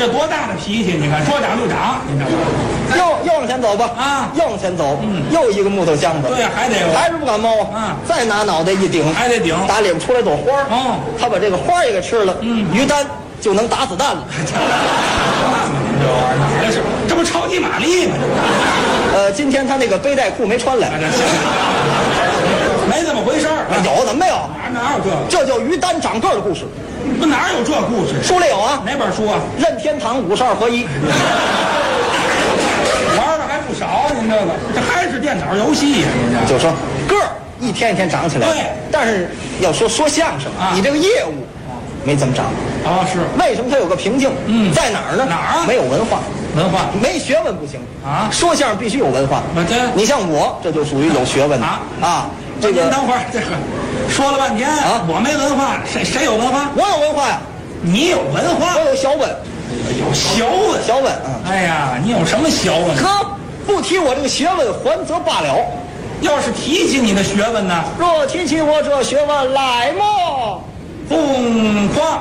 这多大的脾气！你看，说长就长，你知道吗？ 又往前走吧， 啊， 又往前走，又一个木头箱子， 对呀，还得有， 还是不感冒啊， 再拿脑袋一顶， 还得顶， 打里边出来朵花哦， 他把这个花也给吃了，于丹就能打子弹了。 这玩意儿，这不超级玛丽吗？ 今天他那个背带裤没穿来， 没这么回事儿。 有怎么没有？ 哪有这个？ 这叫于丹长个儿的故事。 不哪有这故事？ 书里有啊。 哪本书啊？ 任天堂52合一。 玩的还不少，您这个这还是电脑游戏呀？您这就说个儿一天一天长起来。 对。 但是要说相声啊， 你这个业务没怎么长。 啊，是。 为什么它有个瓶颈？在哪儿呢？ 哪儿啊？ 没有文化。 文化没学问不行啊！ 说相声必须有文化。你像我，这就属于有学问的啊。 这个，您等会儿，这个说了半天啊， 我没文化，谁有文化？ 我有文化呀！ 你有文化？ 我有小文， 有小文， 小文。 哎呀，你有什么小文？ 可不提我这个学问，还则罢了。 要是提起你的学问呢？ 若提起我这学问来么， 风夸。